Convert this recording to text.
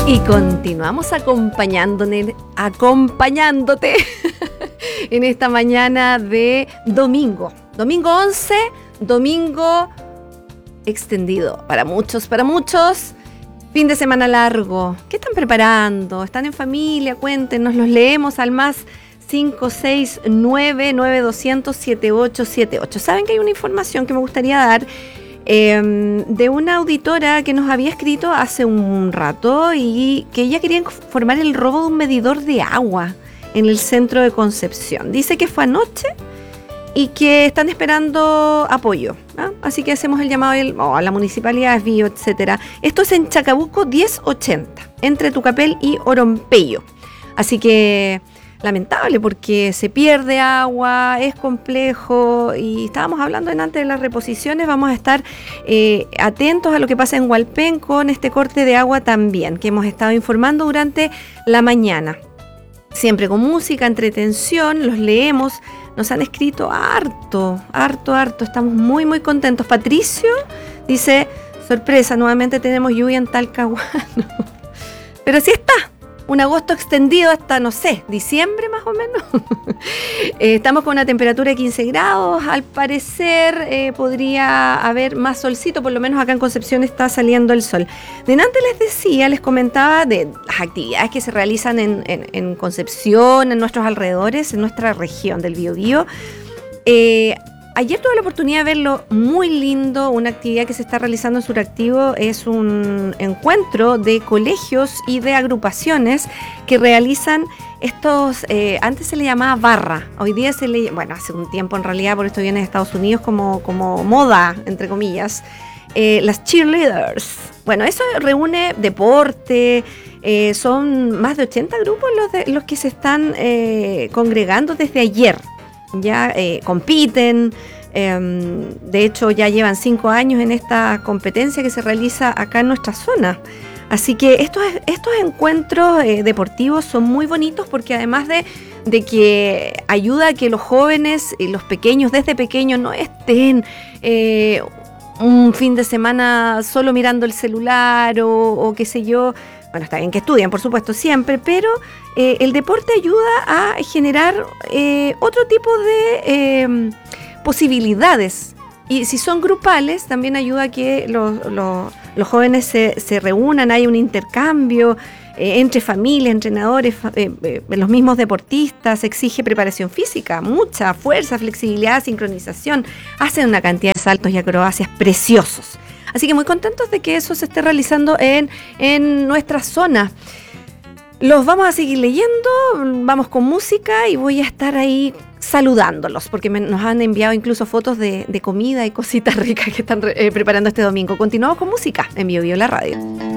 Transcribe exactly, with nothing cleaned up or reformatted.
Y continuamos acompañándote, acompañándote en esta mañana de domingo. Domingo once, domingo extendido para muchos, para muchos. Fin de semana largo. ¿Qué están preparando? ¿Están en familia? Cuéntenos, los leemos al más cinco seis nueve, nueve dos cero cero, siete ocho siete ocho. ¿Saben que hay una información que me gustaría dar? Eh, de una auditora que nos había escrito hace un rato y que ella quería informar el robo de un medidor de agua en el centro de Concepción. Dice que fue anoche y que están esperando apoyo, ¿no? Así que hacemos el llamado el, oh, a la municipalidad, Desvío, etcétera. Esto es en Chacabuco diez ochenta, entre Tucapel y Orompeyo. Así que lamentable porque se pierde agua, es complejo y estábamos hablando en antes de las reposiciones, vamos a estar eh, atentos a lo que pasa en Hualpén con este corte de agua también, que hemos estado informando durante la mañana. Siempre con música, entretención, los leemos, nos han escrito harto, harto, harto, estamos muy, muy contentos. Patricio dice, sorpresa, nuevamente tenemos lluvia en Talcahuano, pero sí está. Un agosto extendido hasta, no sé, diciembre más o menos. eh, estamos con una temperatura de quince grados. Al parecer eh, podría haber más solcito, por lo menos acá en Concepción está saliendo el sol. De antes les decía, les comentaba de las actividades que se realizan en, en, en Concepción, en nuestros alrededores, en nuestra región del Biobío. Eh, Ayer tuve la oportunidad de verlo muy lindo, una actividad que se está realizando en Suractivo, es un encuentro de colegios y de agrupaciones que realizan estos, eh, antes se le llamaba barra, hoy día se le, bueno, hace un tiempo en realidad, por esto viene de Estados Unidos como, como moda, entre comillas, eh, las cheerleaders. Bueno, eso reúne deporte, eh, son más de ochenta grupos los, de, los que se están eh, congregando desde ayer. Ya eh, compiten, eh, de hecho ya llevan cinco años en esta competencia que se realiza acá en nuestra zona. Así que estos, estos encuentros eh, deportivos son muy bonitos porque además de, de que ayuda a que los jóvenes y los pequeños desde pequeños no estén eh, un fin de semana solo mirando el celular o, o qué sé yo. Bueno, está bien que estudian, por supuesto, siempre, pero eh, el deporte ayuda a generar eh, otro tipo de eh, posibilidades. Y si son grupales, también ayuda a que los, los, los jóvenes se, se reúnan, haya un intercambio eh, entre familias, entrenadores, eh, eh, los mismos deportistas. Exige preparación física, mucha fuerza, flexibilidad, sincronización. Hacen una cantidad de saltos y acrobacias preciosos. Así que muy contentos de que eso se esté realizando en, en nuestra zona. Los vamos a seguir leyendo, vamos con música y voy a estar ahí saludándolos porque me, nos han enviado incluso fotos de, de comida y cositas ricas que están eh, preparando este domingo. Continuamos con música en Bio Bio la radio.